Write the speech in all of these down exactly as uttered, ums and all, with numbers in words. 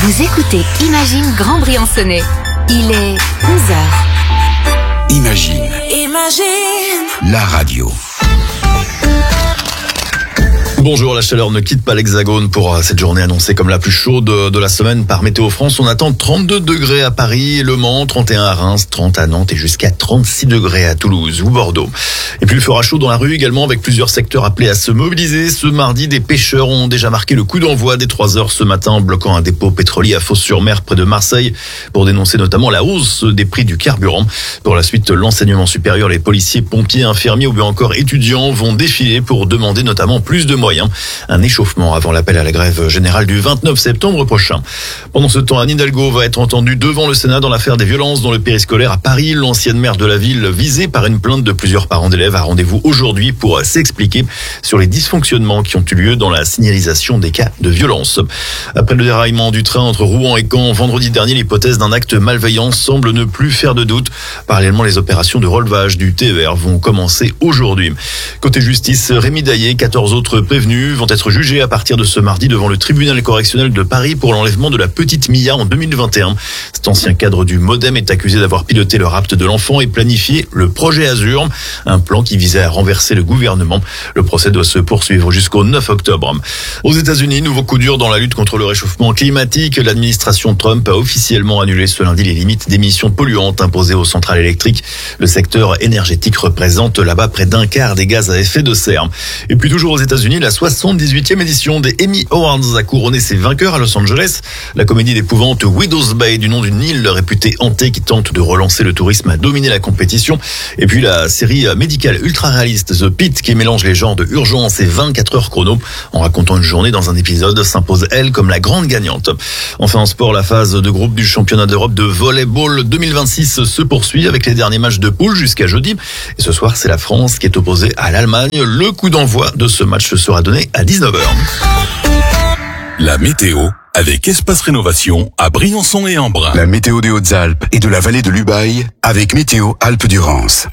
Vous écoutez Imagine Grand Briançonnais. Il est onze heures. Imagine. Imagine. La radio. Bonjour, la chaleur ne quitte pas l'Hexagone pour cette journée annoncée comme la plus chaude de la semaine par Météo France. On attend trente-deux degrés à Paris, Le Mans, trente et un à Reims, trente à Nantes et jusqu'à trente-six degrés à Toulouse ou Bordeaux. Et puis il fera chaud dans la rue également avec plusieurs secteurs appelés à se mobiliser. Ce mardi, des pêcheurs ont déjà marqué le coup d'envoi dès trois heures ce matin en bloquant un dépôt pétrolier à Fos-sur-Mer près de Marseille pour dénoncer notamment la hausse des prix du carburant. Pour la suite, l'enseignement supérieur, les policiers, pompiers, infirmiers ou bien encore étudiants vont défiler pour demander notamment plus de moyens. Un échauffement avant l'appel à la grève générale du vingt-neuf septembre prochain. Pendant ce temps, Anne Hidalgo va être entendue devant le Sénat dans l'affaire des violences dans le périscolaire à Paris. L'ancienne maire de la ville, visée par une plainte de plusieurs parents d'élèves, a rendez-vous aujourd'hui pour s'expliquer sur les dysfonctionnements qui ont eu lieu dans la signalisation des cas de violence. Après le déraillement du train entre Rouen et Caen vendredi dernier, l'hypothèse d'un acte malveillant semble ne plus faire de doute. Parallèlement, les opérations de relevage du T E R vont commencer aujourd'hui. Côté justice, Rémi Daillé, quatorze autres prévenus vont être jugés à partir de ce mardi devant le tribunal correctionnel de Paris pour l'enlèvement de la petite Mia en deux mille vingt et un. Cet ancien cadre du Modem est accusé d'avoir piloté le rapt de l'enfant et planifié le projet Azur, un plan qui visait à renverser le gouvernement. Le procès doit se poursuivre jusqu'au neuf octobre. Aux États-Unis, nouveau coup dur dans la lutte contre le réchauffement climatique. L'administration Trump a officiellement annulé ce lundi les limites d'émissions polluantes imposées aux centrales électriques. Le secteur énergétique représente là-bas près d'un quart des gaz à effet de serre. Et puis toujours aux États-Unis, la soixante-dix-huitième édition des Emmy Awards a couronné ses vainqueurs à Los Angeles. La comédie d'épouvante Widow's Bay, du nom d'une île réputée hantée qui tente de relancer le tourisme, a dominé la compétition. Et puis la série médicale ultra réaliste The Pitt, qui mélange les genres de urgence et vingt-quatre heures chrono en racontant une journée dans un épisode, s'impose elle comme la grande gagnante. Enfin en sport, la phase de groupe du championnat d'Europe de volleyball deux mille vingt-six se poursuit avec les derniers matchs de poule jusqu'à jeudi. Et ce soir, c'est la France qui est opposée à l'Allemagne. Le coup d'envoi de ce match sera donné à dix-neuf heures. La météo avec Espace Rénovation à Briançon et Embrun. La météo des Hautes-Alpes et de la vallée de l'Ubaye avec Météo Alpes-Durance.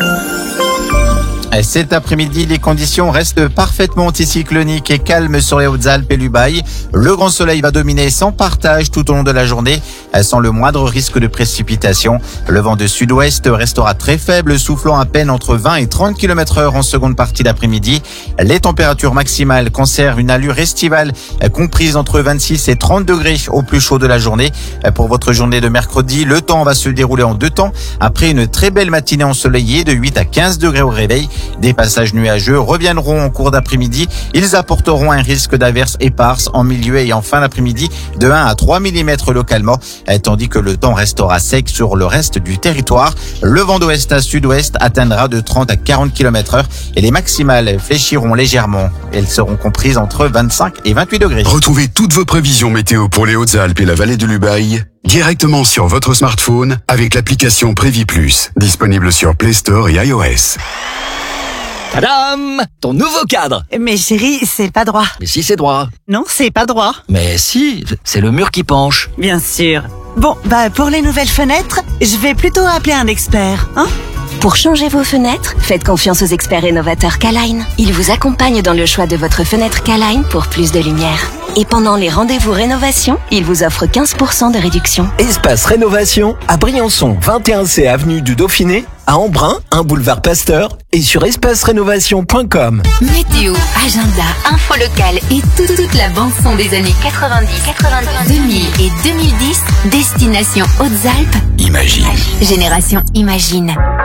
Cet après-midi, les conditions restent parfaitement anticycloniques et calmes sur les Hautes-Alpes et l'Ubaye. Le grand soleil va dominer sans partage tout au long de la journée, sans le moindre risque de précipitation. Le vent de sud-ouest restera très faible, soufflant à peine entre vingt et trente kilomètres heure en seconde partie d'après-midi. Les températures maximales conservent une allure estivale comprise entre vingt-six et trente degrés au plus chaud de la journée. Pour votre journée de mercredi, le temps va se dérouler en deux temps. Après une très belle matinée ensoleillée de huit à quinze degrés au réveil, des passages nuageux reviendront en cours d'après-midi. Ils apporteront un risque d'averses éparses en milieu et en fin d'après-midi de un à trois millimètres localement, tandis que le temps restera sec sur le reste du territoire. Le vent d'ouest à sud-ouest atteindra de trente à quarante kilomètres heure et les maximales fléchiront légèrement. Elles seront comprises entre vingt-cinq et vingt-huit degrés. Retrouvez toutes vos prévisions météo pour les Hautes-Alpes et la vallée de l'Ubaye directement sur votre smartphone avec l'application Prévis Plus, disponible sur Play Store et iOS. Tadam! Ton nouveau cadre! Mais chérie, c'est pas droit. Mais si, c'est droit. Non, c'est pas droit. Mais si, c'est le mur qui penche. Bien sûr. Bon, bah pour les nouvelles fenêtres, je vais plutôt appeler un expert, hein? Pour changer vos fenêtres, faites confiance aux experts rénovateurs K-Line. Ils vous accompagnent dans le choix de votre fenêtre K-Line pour plus de lumière. Et pendant les rendez-vous rénovation, ils vous offrent quinze pour cent de réduction. Espace Rénovation à Briançon, vingt et un C avenue du Dauphiné, à Embrun, un boulevard Pasteur et sur espace rénovation point com. Météo, agenda, info locale et toute, toute la bande-son des années quatre-vingt-dix, quatre-vingt-dix, deux mille et deux mille dix. Destination Hautes-Alpes. Imagine. Génération Imagine.